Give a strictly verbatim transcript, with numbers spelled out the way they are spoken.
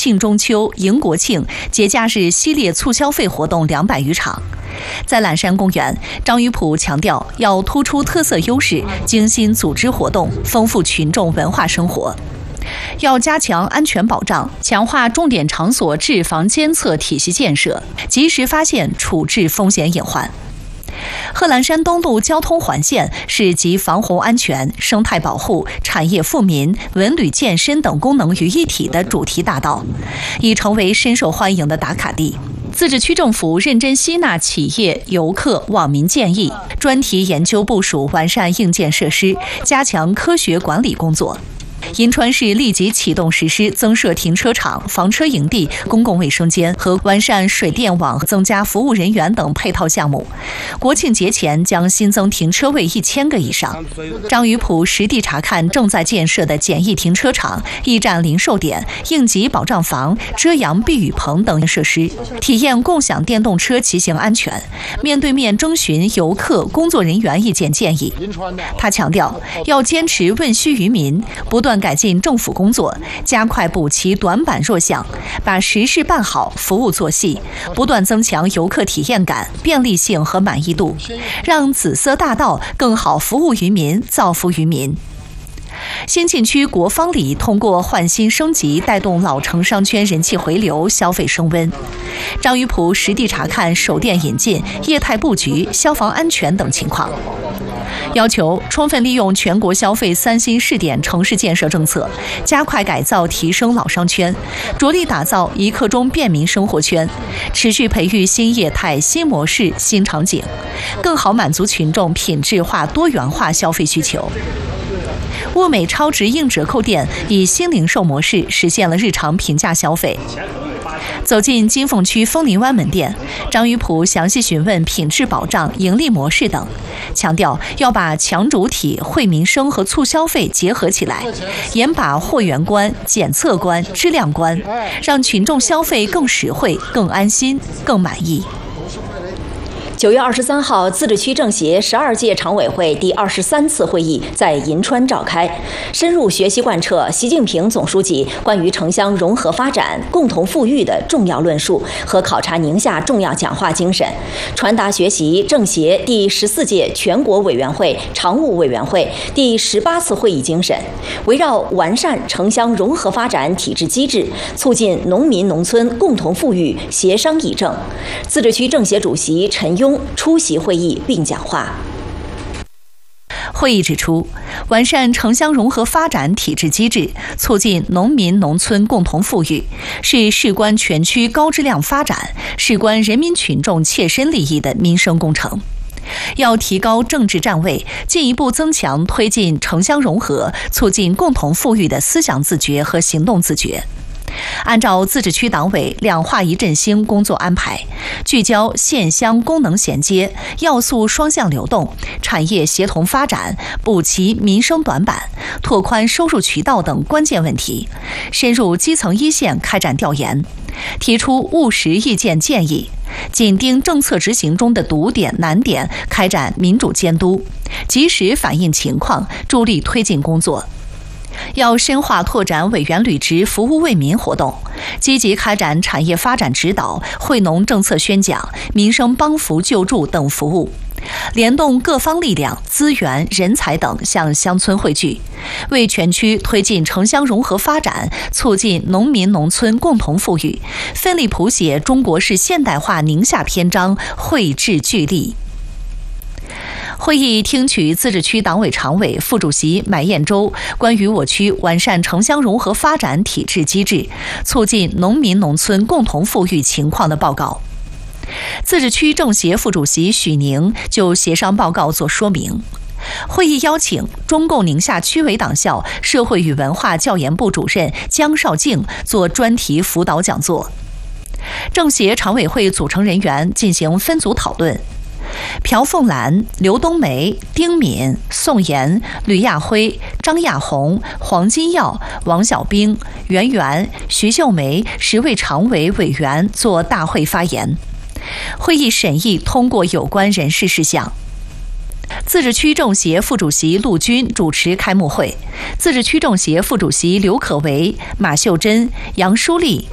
庆中秋、迎国庆、节假日系列促消费活动两百余场。在揽山公园，张于普强调要突出特色优势，精心组织活动，丰富群众文化生活。要加强安全保障，强化重点场所治防监测体系建设，及时发现处置风险隐患。贺兰山东路交通环线是集防洪安全、生态保护、产业富民、文旅健身等功能于一体的主题大道，已成为深受欢迎的打卡地。自治区政府认真吸纳企业、游客、网民建议，专题研究部署完善硬件设施，加强科学管理工作。银川市立即启动实施增设停车场、房车营地、公共卫生间和完善水电网、增加服务人员等配套项目。国庆节前将新增停车位一千个以上。张于普实地查看正在建设的简易停车场、驿站零售点、应急保障房、遮阳避雨棚等设施，体验共享电动车骑行安全，面对面征询游客、工作人员意见建议。他强调，要坚持问需于民，不断改进政府工作，加快补齐短板弱项，把实事办好，服务做细，不断增强游客体验感、便利性和满意度，让紫色大道更好服务于民、造福于民。新沁区国芳里通过换新升级，带动老城商圈人气回流、消费升温。张于普实地查看手电引进、业态布局、消防安全等情况，要求充分利用全国消费三新试点城市建设政策，加快改造提升老商圈，着力打造一刻钟便民生活圈，持续培育新业态、新模式、新场景，更好满足群众品质化、多元化消费需求。物美超值硬折扣店以新零售模式实现了日常平价消费。走进金凤区枫林湾门店，张于普详细询问品质保障、盈利模式等，强调要把强主体、惠民生和促消费结合起来，严把货源关、检测关、质量关，让群众消费更实惠、更安心、更满意。 九月二十三号，自治区政协十二届常委会第二十三次会议在银川召开，深入学习贯彻习近平总书记关于城乡融合发展、共同富裕的重要论述和考察宁夏重要讲话精神，传达学习政协第十四届全国委员会常务委员会第十八次会议精神，围绕完善城乡融合发展体制机制，促进农民农村共同富裕协商议政。自治区政协主席陈庸出席会议并讲话。 会议指出，完善城乡融合发展体制机制，促进农民农村共同富裕，是事关全区高质量发展、事关人民群众切身利益的民生工程。要提高政治站位，进一步增强推进城乡融合、促进共同富裕的思想自觉和行动自觉。按照自治区党委两化一振兴工作安排，聚焦县乡功能衔接、要素双向流动、产业协同发展、补齐民生短板、拓宽收入渠道等关键问题，深入基层一线开展调研，提出务实意见建议，紧盯政策执行中的堵点难点，开展民主监督，及时反映情况，助力推进工作。要深化拓展委员履职服务为民活动，积极开展产业发展指导、惠农政策宣讲、民生帮扶救助等服务，联动各方力量、资源、人才等向乡村汇聚，为全区推进城乡融合发展、促进农民农村共同富裕，奋力谱写中国式现代化宁夏篇章，绘制聚力。会议听取自治区党委常委、副主席买燕洲关于我区完善城乡融合发展体制机制、促进农民农村共同富裕情况的报告。自治区政协副主席许宁就协商报告作说明。会议邀请中共宁夏区委党校社会与文化教研部主任江绍静做专题辅导讲座。政协常委会组成人员进行分组讨论。朴凤兰、刘冬梅、丁敏、宋岩、吕亚辉、张亚红、黄金耀、王小兵、袁元、徐秀梅十位常委委员作大会发言。会议审议通过有关人事事项。自治区政协副主席陆军主持开幕会，自治区政协副主席刘可为、马秀珍、杨淑丽、